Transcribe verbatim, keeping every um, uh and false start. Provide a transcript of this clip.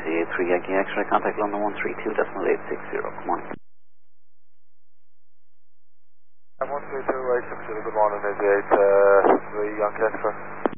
eight three Yankee X-ray, contact London one three two decimal eight six zero. Good morning. one three two eight six zero, good morning, eight eight three Yankee X-ray.